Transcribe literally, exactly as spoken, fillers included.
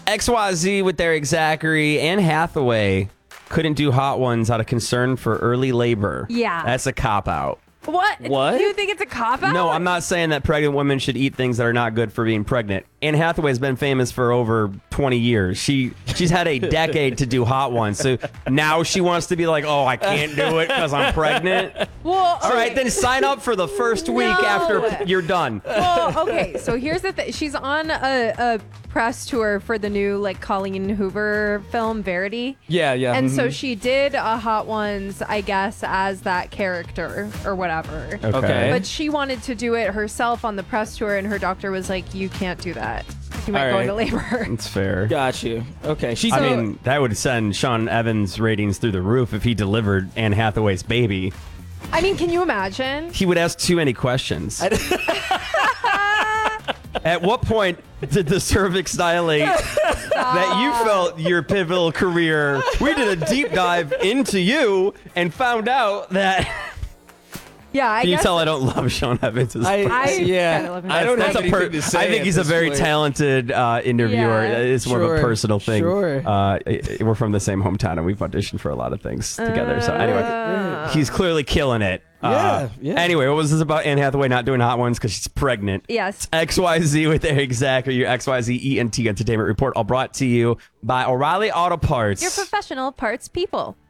X Y Z with Eric Zachary. Anne Hathaway couldn't do Hot Ones out of concern for early labor. Yeah. That's a cop-out. What? What? You think it's a cop-out? No, I'm not saying that pregnant women should eat things that are not good for being pregnant. Anne Hathaway's been famous for over twenty years. She she's had a decade to do Hot Ones. So now she wants to be like, oh, I can't do it because I'm pregnant. Well, All right, then sign up for the first week No. after you're done. Well, okay. So here's the thing. She's on a, a press tour for the new like Colleen Hoover film Verity. Yeah, yeah. And so mhm. she did a Hot Ones, I guess, as that character or whatever. Okay. But she wanted to do it herself on the press tour, and her doctor was like, "You can't do that. You might All go right. into labor." It's fair. Got you. Okay. She's I a- mean, that would send Sean Evans' ratings through the roof if he delivered Anne Hathaway's baby. I mean, can you imagine? He would ask too many questions. At what point did the cervix dilate that you felt your pivotal career? We did a deep dive into you and found out that... Yeah, I Can you guess. tell I don't love Sean Evans? as I, I yeah. kinda love him. I don't That's have a per- anything to say I think at he's a this very point. talented uh, interviewer. Yeah. It's more of a Sure, personal thing. sure. Uh, i- i- we're from the same hometown, and we've auditioned for a lot of things together. So anyway, Uh. he's clearly killing it. Uh, Yeah, yeah. Anyway, what was this about Anne Hathaway not doing Hot Ones because she's pregnant? Yes. X Y Z with Eric Zachary, your X Y Z E N T Entertainment Report, all brought to you by O'Reilly Auto Parts. Your professional parts people.